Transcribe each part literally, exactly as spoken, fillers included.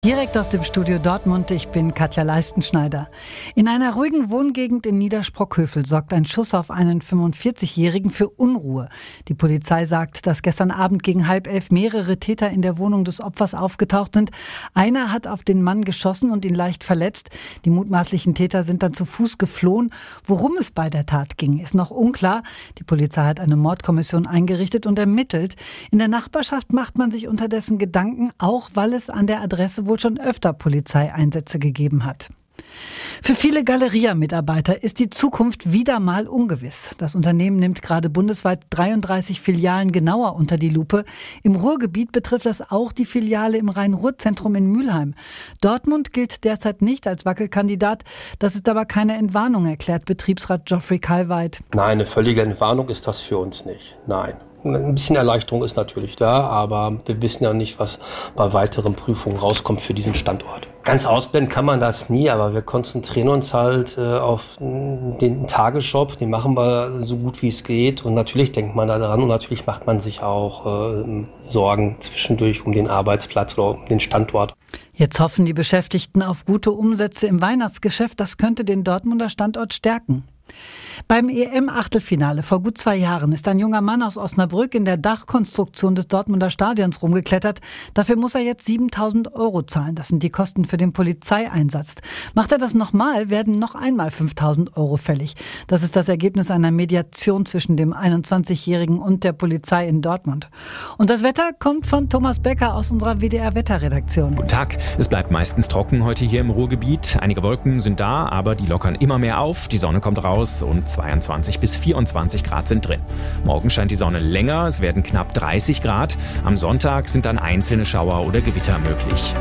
Direkt aus dem Studio Dortmund, ich bin Katja Leistenschneider. In einer ruhigen Wohngegend in Niedersprockhövel sorgt ein Schuss auf einen fünfundvierzigjährigen für Unruhe. Die Polizei sagt, dass gestern Abend gegen halb elf mehrere Täter in der Wohnung des Opfers aufgetaucht sind. Einer hat auf den Mann geschossen und ihn leicht verletzt. Die mutmaßlichen Täter sind dann zu Fuß geflohen. Worum es bei der Tat ging, ist noch unklar. Die Polizei hat eine Mordkommission eingerichtet und ermittelt. In der Nachbarschaft macht man sich unterdessen Gedanken, auch weil es an der Adresse wohl schon öfter Polizeieinsätze gegeben hat. Für viele Galeria-Mitarbeiter ist die Zukunft wieder mal ungewiss. Das Unternehmen nimmt gerade bundesweit dreiunddreißig Filialen genauer unter die Lupe. Im Ruhrgebiet betrifft das auch die Filiale im Rhein-Ruhr-Zentrum in Mülheim. Dortmund gilt derzeit nicht als Wackelkandidat. Das ist aber keine Entwarnung, erklärt Betriebsrat Geoffrey Kalweit. Nein, eine völlige Entwarnung ist das für uns nicht. Nein. Ein bisschen Erleichterung ist natürlich da, aber wir wissen ja nicht, was bei weiteren Prüfungen rauskommt für diesen Standort. Ganz ausblenden kann man das nie, aber wir konzentrieren uns halt äh, auf den Tagesjob, den machen wir so gut wie es geht und natürlich denkt man da dran und natürlich macht man sich auch äh, Sorgen zwischendurch um den Arbeitsplatz oder um den Standort. Jetzt hoffen die Beschäftigten auf gute Umsätze im Weihnachtsgeschäft, das könnte den Dortmunder Standort stärken. Beim E M-Achtelfinale vor gut zwei Jahren ist ein junger Mann aus Osnabrück in der Dachkonstruktion des Dortmunder Stadions rumgeklettert. Dafür muss er jetzt siebentausend Euro zahlen. Das sind die Kosten für den Polizeieinsatz. Macht er das nochmal, werden noch einmal fünftausend Euro fällig. Das ist das Ergebnis einer Mediation zwischen dem einundzwanzigjährigen und der Polizei in Dortmund. Und das Wetter kommt von Thomas Becker aus unserer W D R-Wetterredaktion. Guten Tag. Es bleibt meistens trocken heute hier im Ruhrgebiet. Einige Wolken sind da, aber die lockern immer mehr auf. Die Sonne kommt raus und zweiundzwanzig bis vierundzwanzig Grad sind drin. Morgen scheint die Sonne länger, es werden knapp dreißig Grad. Am Sonntag sind dann einzelne Schauer oder Gewitter möglich.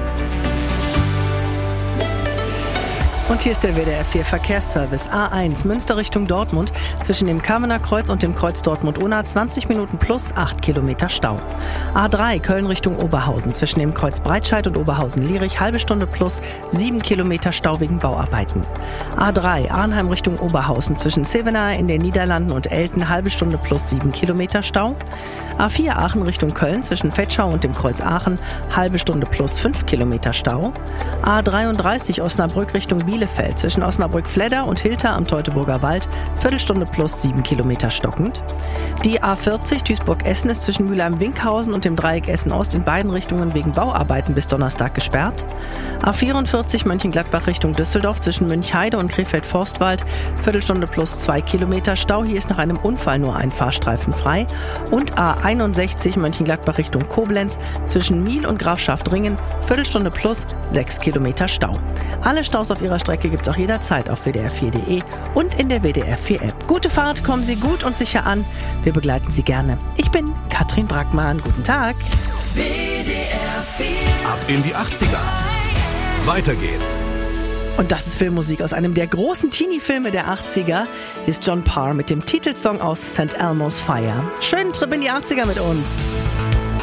Und hier ist der W D R vier Verkehrsservice. A eins Münster Richtung Dortmund. Zwischen dem Kamener Kreuz und dem Kreuz Dortmund-Unna zwanzig Minuten plus acht Kilometer Stau. A drei Köln Richtung Oberhausen. Zwischen dem Kreuz Breitscheid und Oberhausen-Lierich halbe Stunde plus sieben Kilometer Stau wegen Bauarbeiten. A drei Arnheim Richtung Oberhausen. Zwischen Zevenaar in den Niederlanden und Elten halbe Stunde plus sieben Kilometer Stau. A vier Aachen Richtung Köln. Zwischen Vetschau und dem Kreuz Aachen halbe Stunde plus fünf Kilometer Stau. A dreiunddreißig Osnabrück Richtung Bielefeld. Zwischen Osnabrück-Fledder und Hilter am Teutoburger Wald Viertelstunde plus sieben Kilometer stockend. Die A vierzig Duisburg-Essen ist zwischen Mülheim-Winkhausen und dem Dreieck Essen-Ost in beiden Richtungen wegen Bauarbeiten bis Donnerstag gesperrt. A vierundvierzig Mönchengladbach Richtung Düsseldorf zwischen Münchheide und Krefeld-Forstwald Viertelstunde plus zwei Kilometer Stau. Hier ist nach einem Unfall nur ein Fahrstreifen frei. Und A einundsechzig Mönchengladbach Richtung Koblenz zwischen Miel und Grafschaft-Ringen Viertelstunde plus sechs Kilometer Stau. Alle Staus auf ihrer Strecke gibt es auch jederzeit auf W D R vier punkt de und in der W D R vier App. Gute Fahrt, kommen Sie gut und sicher an. Wir begleiten Sie gerne. Ich bin Katrin Brackmann. Guten Tag. W D R vier. Ab in die achtziger. Weiter geht's. Und das ist Filmmusik aus einem der großen Teenie-Filme der achtziger. Hier ist John Parr mit dem Titelsong aus Saint Elmo's Fire. Schönen Trip in die achtziger mit uns.